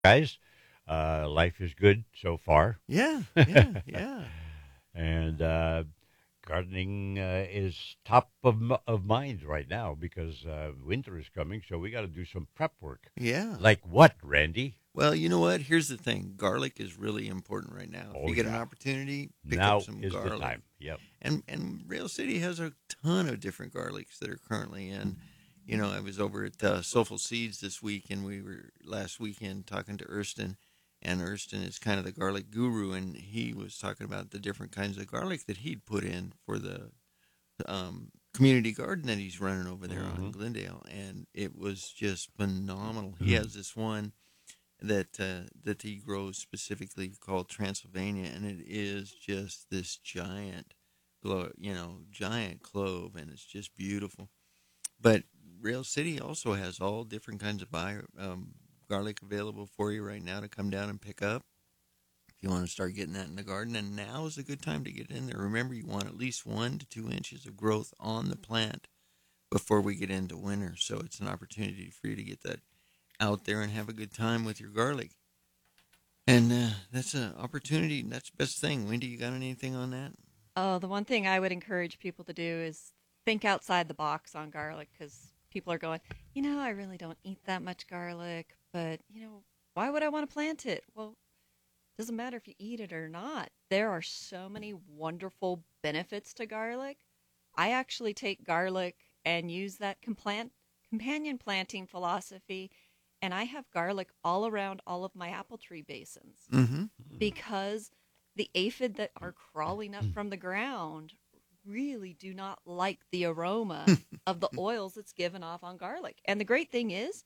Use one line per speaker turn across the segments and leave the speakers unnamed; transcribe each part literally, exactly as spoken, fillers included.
guys. Uh, life is good so far,
Yeah, yeah, yeah.
and uh, gardening uh, is top of m- of mind right now because uh, winter is coming. So we got to do some prep work.
Yeah.
Like what, Randy?
Well, you know what? Here's the thing. Garlic is really important right now. If
Oh
you get an
yeah,
opportunity, pick up
now
some
is the
garlic.
time. Yep.
And and Rail City has a ton of different garlics that are currently in. You know, I was over at uh, Soulful Seeds this week, and we were last weekend talking to Erston, and Erston is kind of the garlic guru, and he was talking about the different kinds of garlic that he'd put in for the um, community garden that he's running over there on
Mm-hmm.
Glendale, and it was just phenomenal. He has this one that uh, that he grows specifically called Transylvania, and it is just this giant, glo- you know, giant clove, and it's just beautiful. But Rail City also has all different kinds of buy, um, garlic available for you right now to come down and pick up if you want to start getting that in the garden. And now is a good time to get in there. Remember, you want at least one to two inches of growth on the plant before we get into winter. So it's an opportunity for you to get that out there and have a good time with your garlic. And uh, that's an opportunity. That's the best thing. Wendy, you got anything on that?
Oh, the one thing I would encourage people to do is think outside the box on garlic because people are going, you know, I really don't eat that much garlic, but, you know, why would I want to plant it? Well, it doesn't matter if you eat it or not. There are so many wonderful benefits to garlic. I actually take garlic and use that complant, companion planting philosophy, and I have garlic all around all of my apple tree basins
Mm-hmm.
because the aphid that are crawling up from the ground really do not like the aroma of the oils it's given off on garlic. And the great thing is,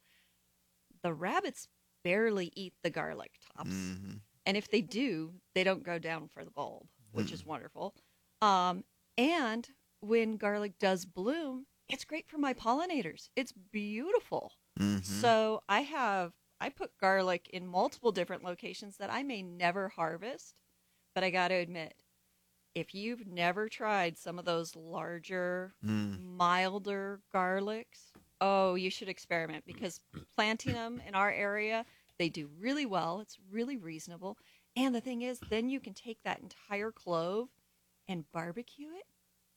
the rabbits barely eat the garlic tops.
Mm-hmm.
And if they do, they don't go down for the bulb, which
Mm-hmm.
is wonderful. Um, and when garlic does bloom, it's great for my pollinators. It's beautiful.
Mm-hmm.
So I have I put garlic in multiple different locations that I may never harvest, but I got to admit, if you've never tried some of those larger,
Mm.
milder garlics, oh, you should experiment because planting them in our area, they do really well. It's really reasonable. And the thing is, then you can take that entire clove and barbecue it,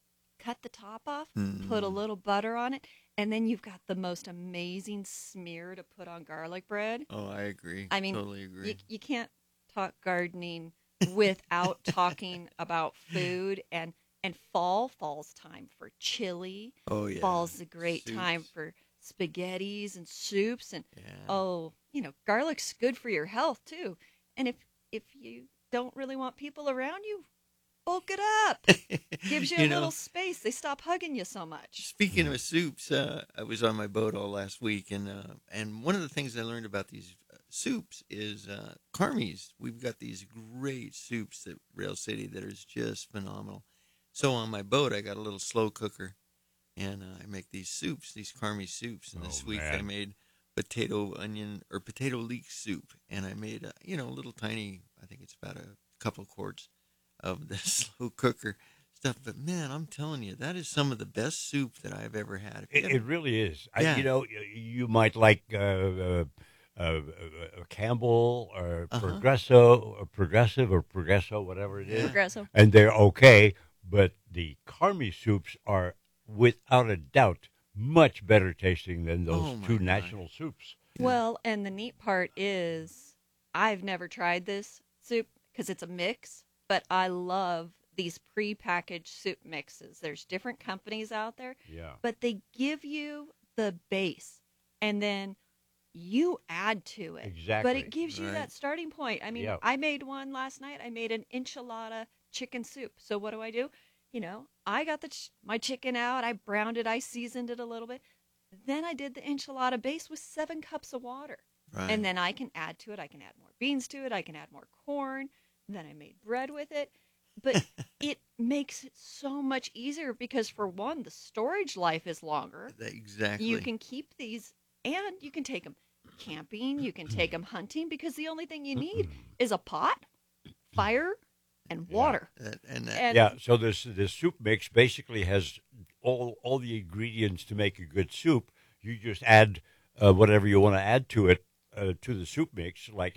cut the top off, put a
Mm.
little butter on it, and then you've got the most amazing smear to put on garlic bread.
Oh, I agree.
I mean,
Totally
you,
agree.
you can't talk gardening without talking about food and and fall falls time for chili.
Oh yeah.
Fall's a great time
Soups.
for spaghettis and soups and
Yeah.
oh, you know, garlic's good for your health too. And if if you don't really want people around you, bulk it up. Gives you a
you
little
know,
space. They stop hugging you so much.
speaking of soups, uh, I was on my boat all last week, and uh, and one of the things I learned about these uh, soups is uh, Carmies. We've got these great soups at Rail City that is just phenomenal. So on my boat, I got a little slow cooker, and uh, I make these soups, these Carmy soups. And
Oh
this week I
man.
made potato onion or potato leek soup, and I made a, you know, a little tiny. I think it's about a couple quarts of the slow cooker stuff. But man, I'm telling you, that is some of the best soup that I've ever had. If you
It,
ever,
it really is. I,
yeah,
you know, y- you might like uh, uh, uh, uh, Campbell or
uh huh,
Progresso or Progressive or Progresso, whatever it
yeah,
is,
Progresso.
and they're okay. But the Carmi soups are, without a doubt, much better tasting than those
oh my
two
gosh,
national soups.
yeah,
Well, and the neat part is I've never tried this soup because it's a mix, but I love these pre-packaged soup mixes. There's different companies out there,
Yeah,
but they give you the base and then you add to it. But it
exactly.
gives you
right,
that starting point. I mean,
Yeah.
I made one last night. I made an enchilada chicken soup. So what do I do? You know, I got the ch- my chicken out, I browned it, I seasoned it a little bit. Then I did the enchilada base with seven cups of water. And
right,
then I can add to it. I can add more beans to it. I can add more corn. Then I made bread with it. But it makes it so much easier because, for one, the storage life is longer. You
exactly.
can keep these and you can take them camping. You can take them hunting because the only thing you need is a pot, fire, and
Yeah.
water.
That, and that,
And
Yeah, so this this soup mix basically has all all the ingredients to make a good soup. You just add uh, whatever you want to add to it uh, to the soup mix like